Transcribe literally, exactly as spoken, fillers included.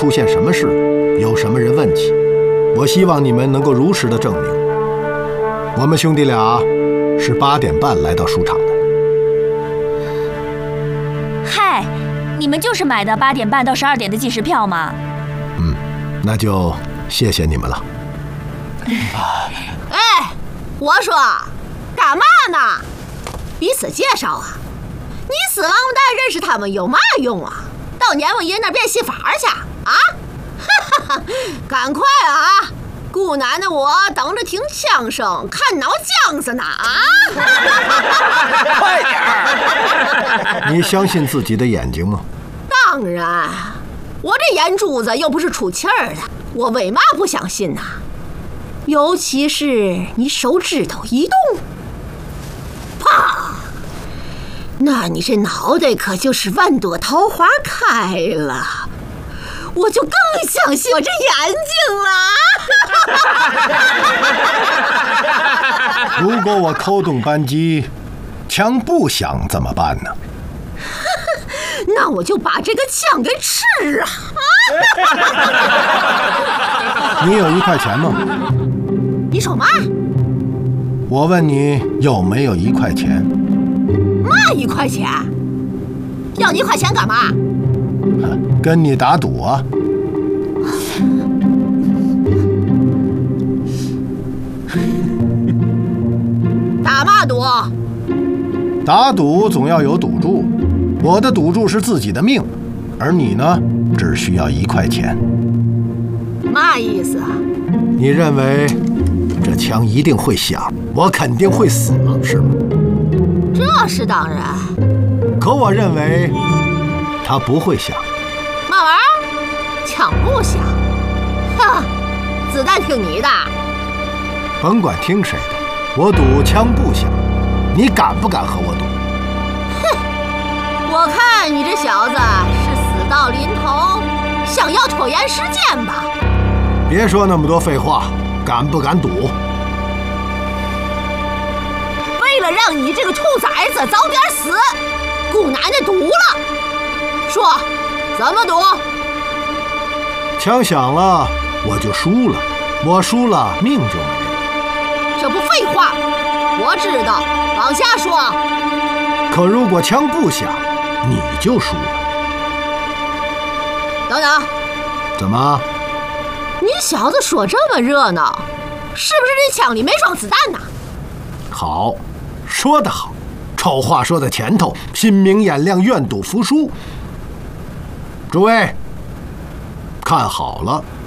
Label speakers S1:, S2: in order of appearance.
S1: 出现什么事，有什么人问起，我希望你们能够如实的证明。我们兄弟俩是八点半来到书场的。
S2: 嗨，你们就是买的八点半到十二点的计时票吗？
S1: 嗯，那就谢谢你们了。
S3: 哎，我说，干嘛呢？彼此介绍啊！你死王八蛋认识他们有嘛用啊？到阎王爷那儿变戏法去啊！哈哈哈，赶快啊！姑奶奶我等着听相声，看脑浆子呢啊！
S4: 快点儿！
S1: 你相信自己的眼睛吗？
S3: 当然，我这眼珠子又不是出气儿的，我为嘛不相信呢？尤其是你手指头一动，啪！那你这脑袋可就是万朵桃花开了，我就更相信我这眼睛了。
S1: 如果我扣动扳机，枪不响怎么办呢？
S3: 那我就把这个枪给吃啊！
S1: 你有一块钱吗？
S3: 你说嘛？
S1: 我问你有没有一块钱？
S3: 嘛一块钱？要你一块钱干嘛？
S1: 跟你打赌啊！
S3: 打嘛赌？
S1: 打赌总要有赌注，我的赌注是自己的命，而你呢，只需要一块钱。
S3: 嘛意思啊？
S1: 你认为这枪一定会响，我肯定会死，是吗？
S3: 这是当然。
S1: 可我认为它不会响。
S3: 嘛玩意儿？枪不响？哈，子弹听你的。
S1: 甭管听谁的，我赌枪不响。你敢不敢和我赌？
S3: 哼，我看你这小子是死到临头，想要拖延时间吧？
S1: 别说那么多废话，敢不敢赌？
S3: 为了让你这个兔崽子早点死，姑奶奶赌了。说，怎么赌？
S1: 枪响了，我就输了；我输了，命就没了。
S3: 这不废话？我知道，往下说。
S1: 可如果枪不响，你就输了。
S3: 等等，
S1: 怎么？
S3: 你小子说这么热闹，是不是这枪里没装子弹呢？
S1: 好，说得好，丑话说在前头，心明眼亮，愿赌服输。诸位，看好了，